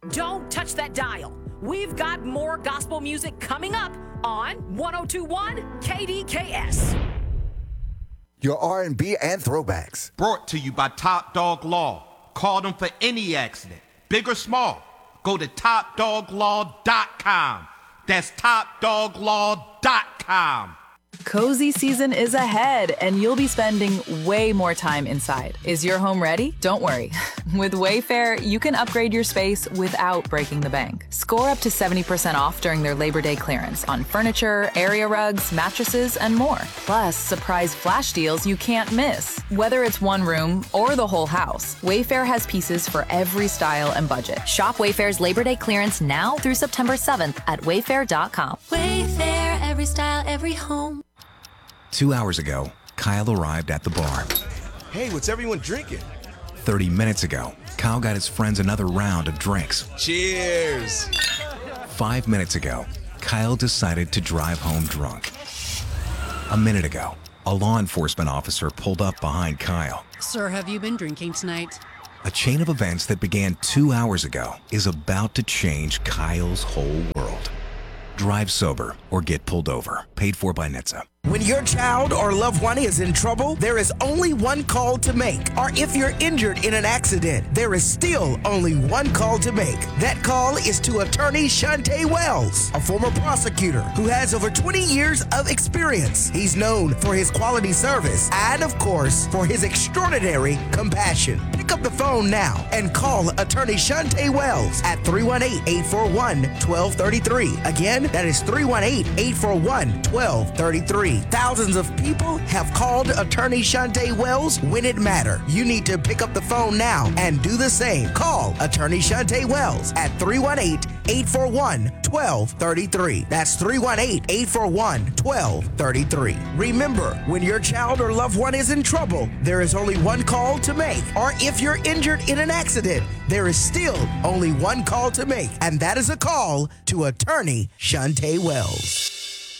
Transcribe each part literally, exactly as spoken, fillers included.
Don't touch that dial. We've got more gospel music coming up on one oh two point one K D K S. Your R and B and throwbacks. Brought to you by Top Dog Law. Call them for any accident, big or small. Go to top dog law dot com. That's top dog law dot com. Cozy season is ahead, and you'll be spending way more time inside. Is your home ready? Don't worry. With Wayfair, you can upgrade your space without breaking the bank. Score up to seventy percent off during their Labor Day clearance on furniture, area rugs, mattresses, and more. Plus, surprise flash deals you can't miss. Whether it's one room or the whole house, Wayfair has pieces for every style and budget. Shop Wayfair's Labor Day clearance now through September seventh at wayfair dot com. Wayfair, every style, every home. Two hours ago, Kyle arrived at the bar. Hey, what's everyone drinking? thirty minutes ago, Kyle got his friends another round of drinks. Cheers! Five minutes ago, Kyle decided to drive home drunk. A minute ago, a law enforcement officer pulled up behind Kyle. Sir, have you been drinking tonight? A chain of events that began two hours ago is about to change Kyle's whole world. Drive sober or get pulled over. Paid for by N H T S A. When your child or loved one is in trouble, there is only one call to make. Or if you're injured in an accident, there is still only one call to make. That call is to attorney Shante Wells, a former prosecutor who has over twenty years of experience. He's known for his quality service and, of course, for his extraordinary compassion. Pick up the phone now and call attorney Shante Wells at three one eight, eight four one, one two three three. Again, that is three one eight, eight four one, one two three three. Thousands of people have called attorney Shante Wells when it mattered. You need to pick up the phone now and do the same. Call attorney Shante Wells at three one eight, eight four one, one two three three. That's three one eight, eight four one, one two three three. Remember, when your child or loved one is in trouble, there is only one call to make. Or if you're injured in an accident, there is still only one call to make, and that is a call to attorney Shante Wells.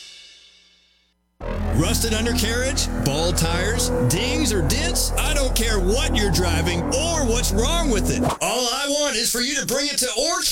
Rusted undercarriage, bald tires, dings or dents? I don't care what you're driving or what's wrong with it. All I want is for you to bring it to Orange